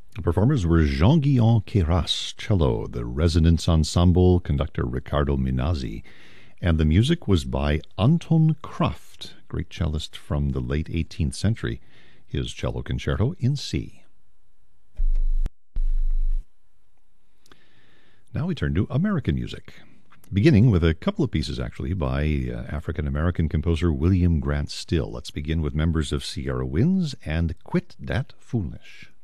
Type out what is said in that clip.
The performers were Jean-Guillaume Queyras, cello, the Resonance Ensemble, conductor Riccardo Minazzi, and the music was by Anton Kraft, great cellist from the late 18th century, his cello concerto in C. Now we turn to American music, beginning with a couple of pieces, actually, by African-American composer William Grant Still. Let's begin with members of Sierra Winds and Quit Dat Foolish.